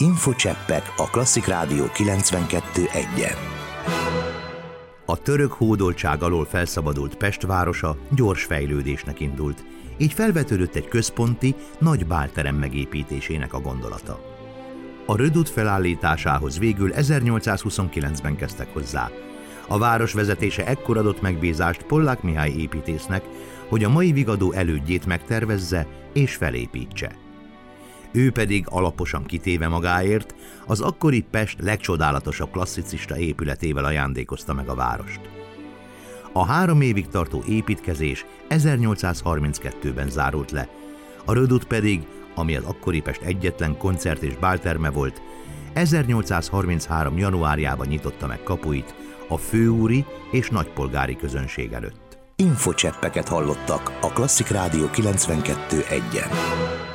Infocseppek a Klasszik Rádió 92.1-en. A török hódoltság alól felszabadult Pest városa gyors fejlődésnek indult, így felvetődött egy központi, nagy bálterem megépítésének a gondolata. A Rödut felállításához végül 1829-ben kezdtek hozzá. A város vezetése ekkor adott megbízást Pollák Mihály építésznek, hogy a mai Vigadó elődjét megtervezze és felépítse. Ő pedig alaposan kitéve magáért, az akkori Pest legcsodálatosabb klasszicista épületével ajándékozta meg a várost. A 3 évig tartó építkezés 1832-ben zárult le, a Rödut pedig, ami az akkori Pest egyetlen koncert- és bálterme volt, 1833. januárjában nyitotta meg kapuit a főúri és nagypolgári közönség előtt. Infocseppeket hallottak a Klasszik Rádió 92.1-en.